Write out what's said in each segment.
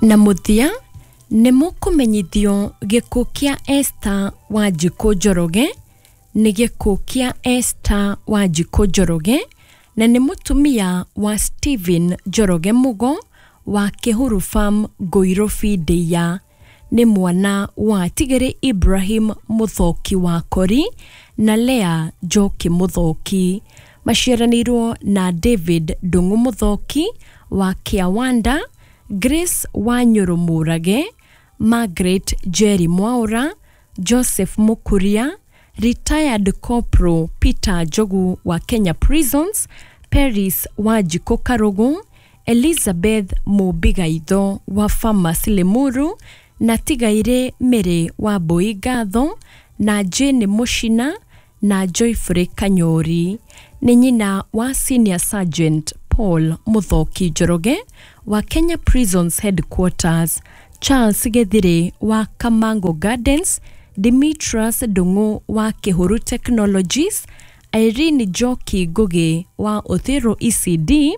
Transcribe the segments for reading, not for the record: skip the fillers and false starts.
Na muthia nimukumenyithio gikuo kia Esther Wanjiku Njoroge ni gikuo kia Esther Wanjiku Njoroge na ni mutumia wa Stephen Njoroge Mugo wa Kihuru Farm Ngoirobi Ndeia. Ni mwana wa Tigere Ibrahim Muthoki wa Kori na Lea Njoki Muthoki. Maciaranirwo na David Ndungu Muthoki wa Kiawanda, Grace Wanyuru Murage, Margaret Jerry Mwaura, Joseph Mukuria, Retired Corporal Peter Jogu wa Kenya Prisons, Paris Wanjiku Karugu, Elizabeth Mubigaitho wa Pharmacy Limuru, na Tigaire Mere wa Boigatho, na Jane Mushina na Joyfrey Kanyori. Ni nyina wa Senior Sergeant Paul Muthoki Njoroge wa Kenya Prisons Headquarters, Charles Gethire wa Kamango Gardens, Demetrius Ndungu wa Kihuru Technologies, Irene Njoki Ngugi wa Othero ECD,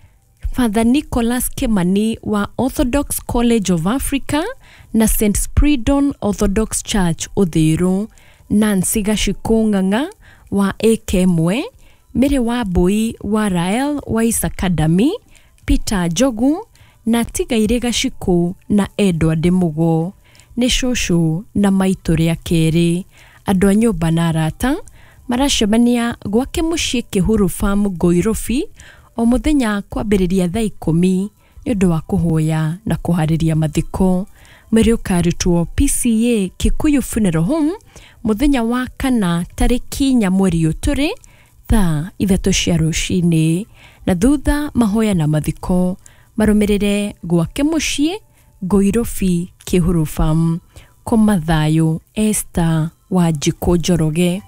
Father Nicholas Kimani wa Orthodox College of Africa na St. Spridon Orthodox Church Othero, Nancy Gashiku Ng'ang'a wa Ekemwe, Mary Wambui wa Rael Wise Academy, Peter Jogu na Tigaire Gashiku na Edward Mugo. Ni shosho na maitu ria keri. Andu a nyumba na arata maracemania gwake mucii Kihuru Farm Ngoirobi o muthenya kwambiriria thaa 10 ni undu wa kuhoya na kuhariria mathiko. Mwiri ukarutwo PCA Kikuyu Funeral Home muthenya wa kana tariki nyamweri uturi thaa 3 cia rucini, na thutha mahoya na mathiko marumirire gwake mucii Ngoirobi Kihuru Farm. Kwa mathayo, Esther Wanjiku Njoroge.